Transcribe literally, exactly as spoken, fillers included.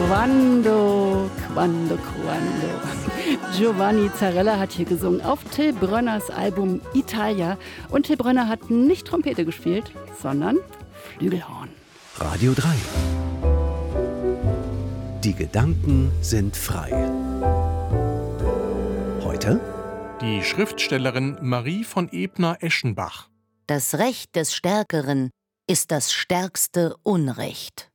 Quando, quando, quando. Giovanni Zarella hat hier gesungen auf Till Brönners Album Italia. Und Till Brönner hat nicht Trompete gespielt, sondern Flügelhorn. Radio drei. Die Gedanken sind frei. Heute die Schriftstellerin Marie von Ebner-Eschenbach. Das Recht des Stärkeren ist das stärkste Unrecht.